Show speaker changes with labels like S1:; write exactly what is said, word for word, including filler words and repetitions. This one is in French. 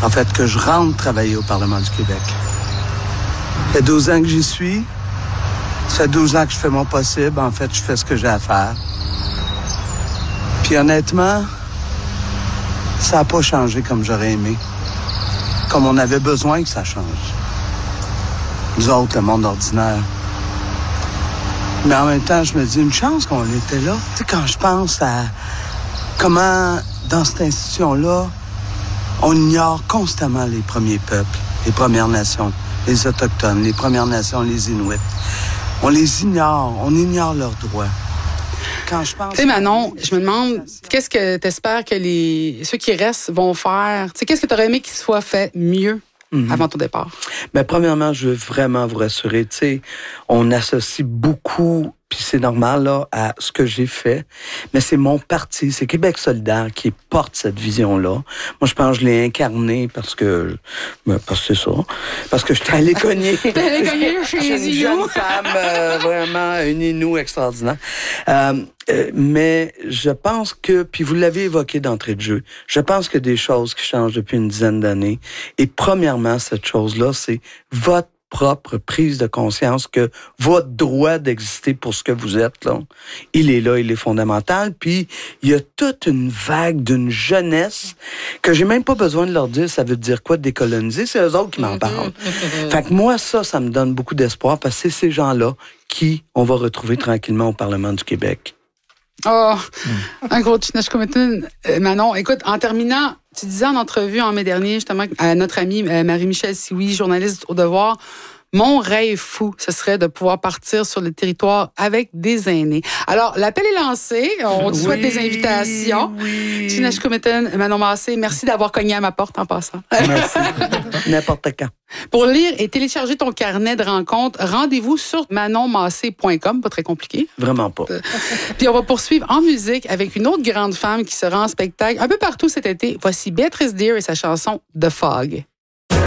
S1: en fait, que je rentre travailler au Parlement du Québec. Ça fait douze ans que j'y suis. Ça fait douze ans que je fais mon possible. En fait, je fais ce que j'ai à faire. Puis honnêtement, ça n'a pas changé comme j'aurais aimé. Comme on avait besoin que ça change. Nous autres, le monde ordinaire. Mais en même temps, je me dis, une chance qu'on était là. Tu sais, quand je pense à comment, dans cette institution-là, on ignore constamment les premiers peuples, les Premières Nations, les Autochtones, les Premières Nations, les Inuits. On les ignore, on ignore leurs droits. Quand je pense...
S2: Tu sais, Manon, je me demande, qu'est-ce que tu espères que les ceux qui restent vont faire? Tu sais, qu'est-ce que tu aurais aimé qu'il soit fait mieux mm-hmm. avant ton départ?
S1: Bien, premièrement, je veux vraiment vous rassurer. Tu sais, on associe beaucoup, puis c'est normal, là, à ce que j'ai fait, mais c'est mon parti, c'est Québec solidaire qui porte cette vision-là. Moi, je pense que je l'ai incarné parce que... Ben, parce que c'est ça. Parce que j'étais allé cogner.
S2: T'es allé cogner chez
S1: une jeune femme, euh, vraiment, une Inou extraordinaire. Euh, euh, mais je pense que, puis vous l'avez évoqué d'entrée de jeu, je pense qu'il y a des choses qui changent depuis une dizaine d'années. Et premièrement, cette chose-là, c'est votre propre prise de conscience que votre droit d'exister pour ce que vous êtes, là, il est là, il est fondamental. Puis, il y a toute une vague d'une jeunesse que j'ai même pas besoin de leur dire ça veut dire quoi de décoloniser, c'est eux autres qui m'en parlent. Fait que moi, ça, ça me donne beaucoup d'espoir parce que c'est ces gens-là qui on va retrouver tranquillement au Parlement du Québec.
S2: Oh, un gros Tinashe Cometon. Manon, écoute, en terminant, tu disais en entrevue en mai dernier, justement, à notre amie Marie-Michel Sioui, journaliste au Devoir, mon rêve fou, ce serait de pouvoir partir sur le territoire avec des aînés. Alors, l'appel est lancé. On te souhaite oui, des invitations. Oui. Tinashe Cometon, Manon Massé, merci d'avoir cogné à ma porte en passant.
S1: Merci. N'importe quand.
S2: Pour lire et télécharger ton carnet de rencontres, rendez-vous sur manon massé point com. Pas très compliqué.
S1: Vraiment pas.
S2: Puis on va poursuivre en musique avec une autre grande femme qui sera en spectacle un peu partout cet été. Voici Béatrice Deer et sa chanson The Fog.